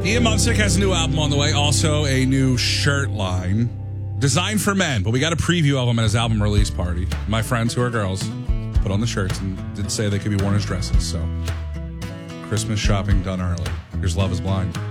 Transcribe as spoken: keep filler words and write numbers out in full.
Ian Munsick has a new album on the way. Also, a new shirt line designed for men. But we got a preview of them at his album release party. My friends who are girls put on the shirts and did say they could be worn as dresses. So, Christmas shopping done early. Here's Love is Blind.